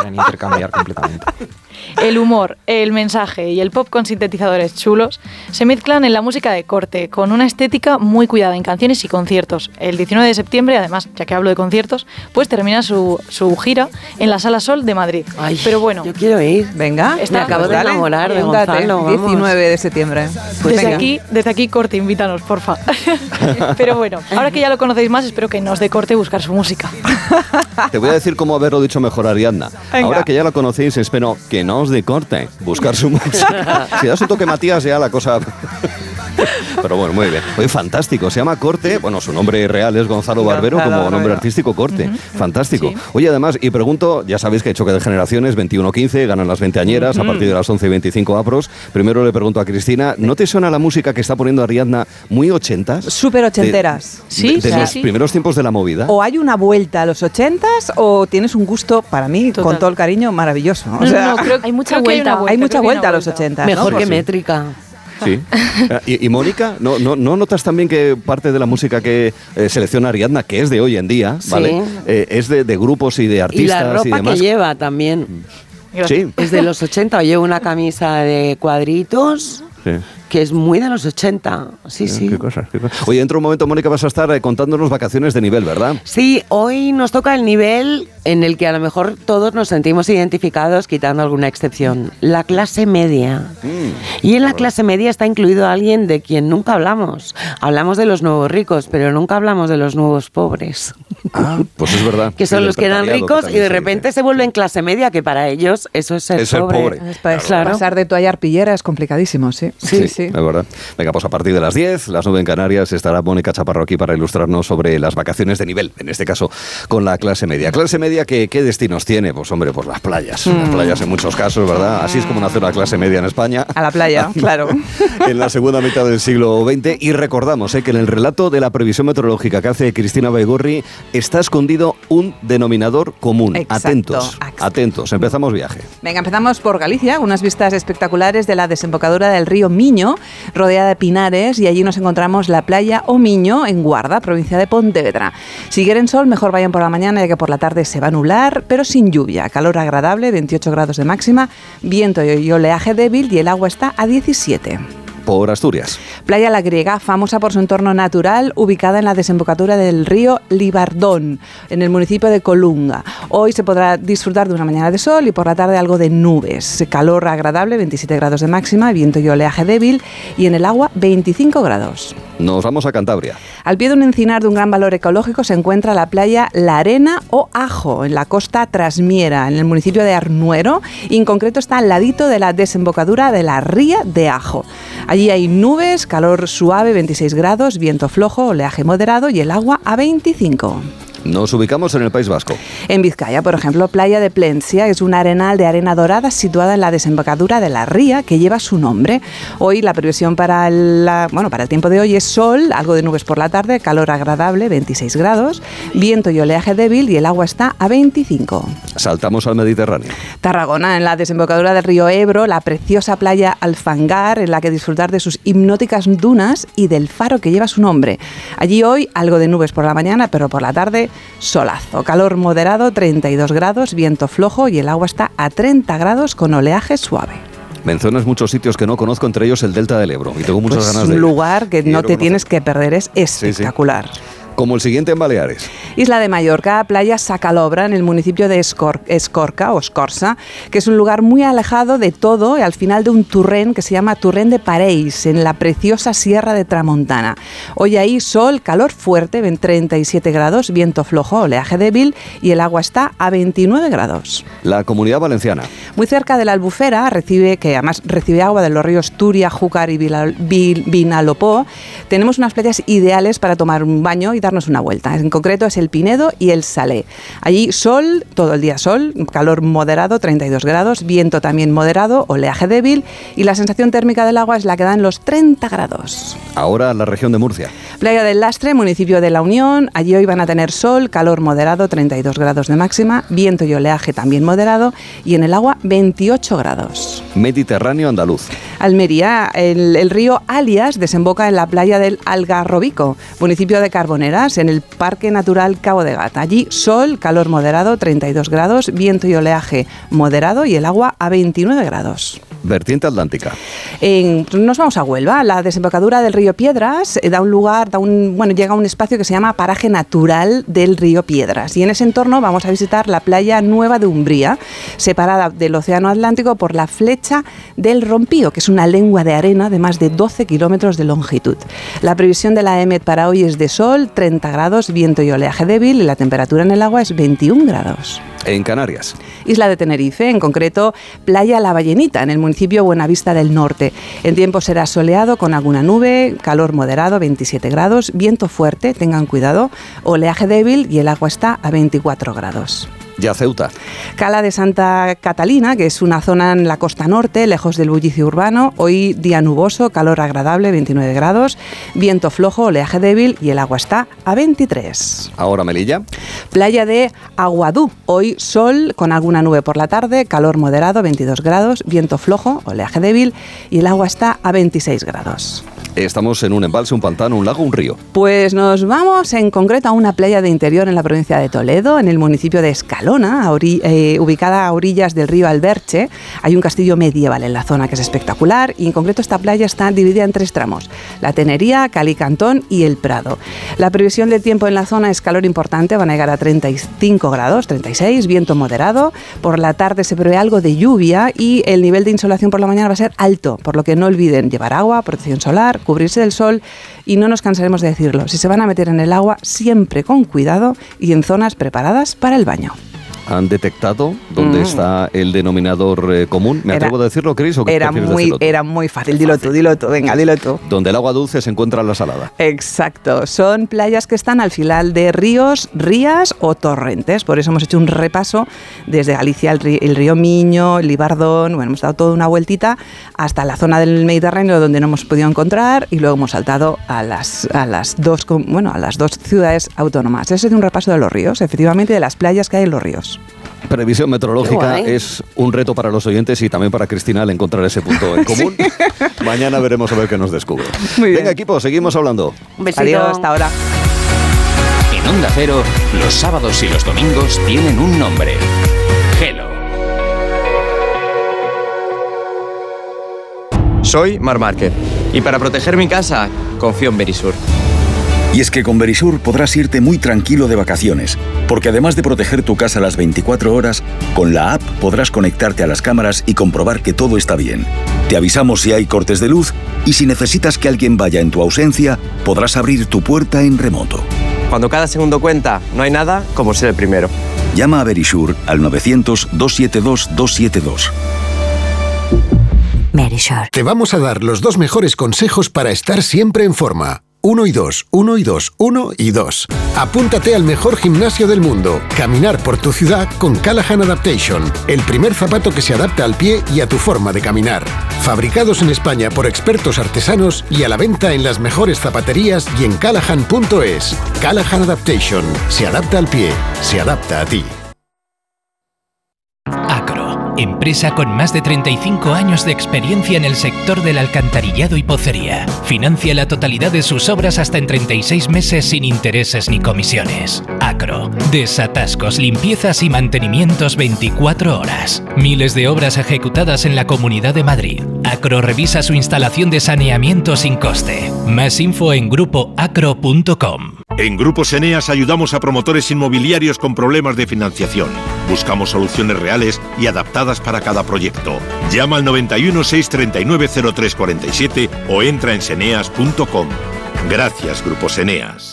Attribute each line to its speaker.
Speaker 1: pueden intercambiar completamente.
Speaker 2: El humor, el mensaje y el pop con sintetizadores chulos se mezclan en la música de corte, con una estética muy cuidada en canciones y conciertos. El 19 de septiembre, además, ya que hablo de conciertos, pues termina su gira en la Sala Sol de Madrid.
Speaker 3: Ay,
Speaker 2: pero bueno,
Speaker 3: yo quiero ir.
Speaker 4: Venga,
Speaker 3: Me acabo de enamorar de Gonzalo.
Speaker 4: 19 de septiembre.
Speaker 2: Pues desde aquí, Corte, invítanos, porfa. Pero bueno, ahora que ya lo conocéis más, espero que no os dé corte buscar su música.
Speaker 5: Te voy a decir cómo haberlo dicho mejor, Ariadna.
Speaker 2: Venga.
Speaker 5: Ahora que ya la conocéis, espero que no os dé corte buscar su música. Si das un toque Matías, ya la cosa... Pero bueno, muy bien. Oye, fantástico. Se llama Corte. Bueno, su nombre real es Gonzalo Barbero, como nombre artístico Corte. Fantástico.
Speaker 2: Sí.
Speaker 5: Oye, además, y pregunto, ya sabéis que hay choque de generaciones, 21-15, ganan las veinteañeras a partir de las 11:25 apros. Primero le pregunto a Cristina, ¿no te suena la música que está poniendo Ariadna muy ochentas?
Speaker 4: Súper ochenteras.
Speaker 5: De los primeros tiempos de la movida.
Speaker 4: O hay una vuelta a los 80s o tienes un gusto, para mí,
Speaker 2: Total.
Speaker 4: con todo el cariño, maravilloso. O
Speaker 2: No,
Speaker 4: sea,
Speaker 2: creo
Speaker 6: hay mucha
Speaker 2: que
Speaker 6: vuelta.
Speaker 4: hay mucha
Speaker 2: creo que
Speaker 4: vuelta a
Speaker 2: una
Speaker 4: los 80s.
Speaker 3: Mejor
Speaker 4: ¿no?
Speaker 3: que
Speaker 5: Sí.
Speaker 3: métrica.
Speaker 5: Sí. ¿Y Mónica? ¿No notas también que parte de la música que selecciona Ariadna, que es de hoy en día, ¿vale? Es de grupos y de
Speaker 3: Y
Speaker 5: artistas
Speaker 3: la ropa
Speaker 5: demás?
Speaker 3: que lleva también.
Speaker 2: Gracias.
Speaker 5: Sí.
Speaker 3: Es de los 80. Llevo una camisa de cuadritos
Speaker 5: Sí.
Speaker 3: que es muy de los 80. Sí, sí.
Speaker 5: Qué cosas, qué cosas. Oye, dentro de un momento, Mónica, vas a estar contándonos vacaciones de nivel, ¿verdad?
Speaker 3: Sí, hoy nos toca el nivel en el que a lo mejor todos nos sentimos identificados, quitando alguna excepción. La clase media. Y en la clase media está incluido alguien de quien nunca hablamos. Hablamos de los nuevos ricos, pero nunca hablamos de los nuevos pobres.
Speaker 5: Ah, pues es verdad.
Speaker 3: Que
Speaker 5: Sí,
Speaker 3: son
Speaker 5: del
Speaker 3: los que eran
Speaker 5: precariado, que
Speaker 3: ricos y
Speaker 5: también
Speaker 3: de
Speaker 5: se
Speaker 3: repente
Speaker 5: dice.
Speaker 3: se vuelven clase media, que para ellos eso es ser
Speaker 5: Es ser pobre.
Speaker 3: Claro.
Speaker 4: Pasar de toalla a arpillera es complicadísimo, sí.
Speaker 5: Sí, es verdad. Venga, pues a partir de las 10, las 9 en Canarias, estará Mónica Chaparro aquí para ilustrarnos sobre las vacaciones de nivel, en este caso con la clase media. Clase media, ¿qué destinos tiene? Pues hombre, pues las playas. Las playas en muchos casos, ¿verdad? Así es como nació la clase media en España.
Speaker 4: A la playa, claro.
Speaker 5: En la segunda mitad del siglo XX. Y recordamos que en el relato de la previsión meteorológica que hace Cristina Baigorri está escondido un denominador común.
Speaker 4: Exacto,
Speaker 5: Atentos,
Speaker 4: exacto.
Speaker 5: atentos. Empezamos viaje.
Speaker 4: Venga, empezamos por Galicia, unas vistas espectaculares de la desembocadura del río Miño, rodeada de pinares, y allí nos encontramos la playa O Miño, en Guarda, provincia de Pontevedra. Si quieren sol, mejor vayan por la mañana, ya que por la tarde se va a nublar, pero sin lluvia. Calor agradable, 28 grados de máxima, viento y oleaje débil, y el agua está a 17.
Speaker 5: Por Asturias.
Speaker 4: Playa La Griega, famosa por su entorno natural, ubicada en la desembocadura del río Libardón, en el municipio de Colunga. Hoy se podrá disfrutar de una mañana de sol y por la tarde algo de nubes. Calor agradable, 27 grados de máxima, viento y oleaje débil, y en el agua 25 grados.
Speaker 5: Nos vamos a Cantabria.
Speaker 4: Al pie de un encinar de un gran valor ecológico se encuentra la playa La Arena o Ajo, en la costa trasmiera, en el municipio de Arnuero, y en concreto está al ladito de la desembocadura de la ría de Ajo. Allí hay nubes, calor suave, 26 grados, viento flojo, oleaje moderado y el agua a 25.
Speaker 5: Nos ubicamos en el País Vasco.
Speaker 4: En Vizcaya, por ejemplo, Playa de Plencia es un arenal de arena dorada situada en la desembocadura de la ría que lleva su nombre. Hoy la previsión para el tiempo de hoy es sol, algo de nubes por la tarde, calor agradable, 26 grados, viento y oleaje débil y el agua está a 25.
Speaker 5: Saltamos al Mediterráneo.
Speaker 4: Tarragona, en la desembocadura del río Ebro, la preciosa playa Alfangar, en la que disfrutar de sus hipnóticas dunas y del faro que lleva su nombre. Allí hoy algo de nubes por la mañana, pero por la tarde solazo. Calor moderado, 32 grados, viento flojo y el agua está a 30 grados con oleaje suave.
Speaker 5: Mencionas muchos sitios que no conozco, entre ellos el Delta del Ebro, y tengo muchas
Speaker 4: Pues
Speaker 5: ganas de
Speaker 4: un
Speaker 5: ir.
Speaker 4: lugar que
Speaker 5: Quiero
Speaker 4: no te
Speaker 5: conocer.
Speaker 4: tienes que perder, es espectacular.
Speaker 5: Sí. Como el siguiente en Baleares.
Speaker 4: Isla de Mallorca, playa Sacalobra, en el municipio de Escorca o Escorça, que es un lugar muy alejado de todo, al final de un turren que se llama Turren de Pareis, en la preciosa Sierra de Tramontana. Hoy ahí sol, calor fuerte, 37 grados, viento flojo, oleaje débil y el agua está a 29 grados.
Speaker 5: La Comunidad Valenciana.
Speaker 4: Muy cerca de la Albufera, que además recibe agua de los ríos Turia, Júcar y Vinalopó, tenemos unas playas ideales para tomar un baño y darnos una vuelta. En concreto es el Pinedo y el Salé. Allí sol, todo el día sol, calor moderado, 32 grados, viento también moderado, oleaje débil y la sensación térmica del agua es la que da en los 30 grados.
Speaker 5: Ahora la región de Murcia.
Speaker 4: Playa del Lastre, municipio de La Unión. Allí hoy van a tener sol, calor moderado, 32 grados de máxima, viento y oleaje también moderado y en el agua 28 grados.
Speaker 5: Mediterráneo andaluz.
Speaker 4: Almería, el río Alias desemboca en la playa del Algarrobico, municipio de Carbonera, Palmeras, en el Parque Natural Cabo de Gata. Allí sol, calor moderado, 32 grados, viento y oleaje moderado y el agua a 29 grados.
Speaker 5: Vertiente atlántica.
Speaker 4: Nos vamos a Huelva. La desembocadura del río Piedras llega a un espacio que se llama Paraje Natural del río Piedras. Y en ese entorno vamos a visitar la playa Nueva de Umbría, separada del Océano Atlántico por la flecha del Rompío, que es una lengua de arena de más de 12 kilómetros de longitud. La previsión de la EMET para hoy es de sol, 30 grados, viento y oleaje débil, y la temperatura en el agua es 21 grados.
Speaker 5: En Canarias.
Speaker 4: Isla de Tenerife, en concreto Playa La Ballenita, en el municipio Buenavista del Norte. El tiempo será soleado con alguna nube, calor moderado, 27 grados, viento fuerte, tengan cuidado, oleaje débil y el agua está a 24 grados.
Speaker 5: Ya Ceuta.
Speaker 4: Cala de Santa Catalina, que es una zona en la costa norte, lejos del bullicio urbano. Hoy día nuboso, calor agradable, 29 grados, viento flojo, oleaje débil y el agua está a 23.
Speaker 5: Ahora Melilla.
Speaker 4: Playa de Aguadú. Hoy sol con alguna nube por la tarde, calor moderado, 22 grados, viento flojo, oleaje débil y el agua está a 26 grados.
Speaker 5: Estamos en un embalse, un pantano, un lago, un río.
Speaker 4: Pues nos vamos en concreto a una playa de interior en la provincia de Toledo, en el municipio de Escalona, ubicada a orillas del río Alberche. Hay un castillo medieval en la zona que es espectacular y en concreto esta playa está dividida en 3 tramos: la Tenería, Calicantón y el Prado. La previsión del tiempo en la zona es calor importante, van a llegar a 35 grados, 36, viento moderado. Por la tarde se prevé algo de lluvia y el nivel de insolación por la mañana va a ser alto, por lo que no olviden llevar agua, protección solar, cubrirse del sol y no nos cansaremos de decirlo. Si se van a meter en el agua, siempre con cuidado y en zonas preparadas para el baño.
Speaker 5: ¿Han detectado dónde está el denominador común? ¿Me atrevo a decirlo, Cris? ¿O
Speaker 4: era muy fácil. Dilo tú, venga, dilo tú.
Speaker 5: Donde el agua dulce se encuentra la salada.
Speaker 4: Exacto. Son playas que están al final de ríos, rías o torrentes. Por eso hemos hecho un repaso desde Galicia, el río Miño, el Libardón. Bueno, hemos dado toda una vueltita hasta la zona del Mediterráneo donde no hemos podido encontrar y luego hemos saltado a las dos ciudades autónomas. Ese es un repaso de los ríos, efectivamente, de las playas que hay en los ríos.
Speaker 5: Previsión meteorológica es un reto para los oyentes y también para Cristina al encontrar ese punto en común. Sí. Mañana veremos a ver qué nos descubre. Venga, equipo, seguimos hablando.
Speaker 4: Un besito. Adiós, hasta ahora.
Speaker 1: En Onda Cero, los sábados y los domingos tienen un nombre: Hello.
Speaker 6: Soy Marc Márquez y para proteger mi casa confío en Verisur.
Speaker 7: Y es que con Verisur podrás irte muy tranquilo de vacaciones, porque además de proteger tu casa las 24 horas, con la app podrás conectarte a las cámaras y comprobar que todo está bien. Te avisamos si hay cortes de luz y si necesitas que alguien vaya en tu ausencia, podrás abrir tu puerta en remoto.
Speaker 6: Cuando cada segundo cuenta, no hay nada como ser el primero.
Speaker 7: Llama a Verisur al 900-272-272.
Speaker 8: Verisur.
Speaker 9: Te vamos a dar los 2 mejores consejos para estar siempre en forma. 1 y 2, 1 y 2, 1 y 2. Apúntate al mejor gimnasio del mundo. Caminar por tu ciudad con Callahan Adaptation. El primer zapato que se adapta al pie y a tu forma de caminar. Fabricados en España por expertos artesanos y a la venta en las mejores zapaterías y en callahan.es. Callahan Adaptation. Se adapta al pie. Se adapta a ti.
Speaker 10: Acro, empresa con más de 35 años de experiencia en el sector del alcantarillado y pocería. Financia la totalidad de sus obras hasta en 36 meses sin intereses ni comisiones. Acro, desatascos, limpiezas y mantenimientos 24 horas. Miles de obras ejecutadas en la Comunidad de Madrid. Acro revisa su instalación de saneamiento sin coste. Más info en grupoacro.com.
Speaker 11: En Grupos Eneas ayudamos a promotores inmobiliarios con problemas de financiación. Buscamos soluciones reales y adaptadas para cada proyecto. Llama al 91 639 0347 o entra en seneas.com. Gracias, Grupos Eneas.